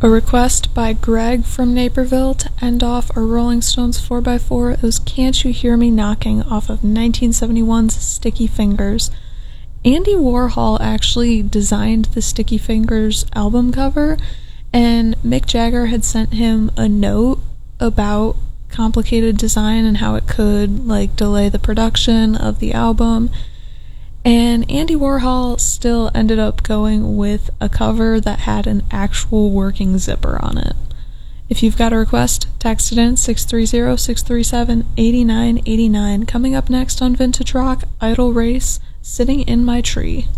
A request by Greg from Naperville to end off a Rolling Stones 4x4. It was Can't You Hear Me Knocking off of 1971's Sticky Fingers. Andy Warhol actually designed the Sticky Fingers album cover, and Mick Jagger had sent him a note about complicated design and how it could delay the production of the album. And Andy Warhol still ended up going with a cover that had an actual working zipper on it. If you've got a request, text it in 630-637-8989. Coming up next on Vintage Rock, Idle Race, Sitting in My Tree.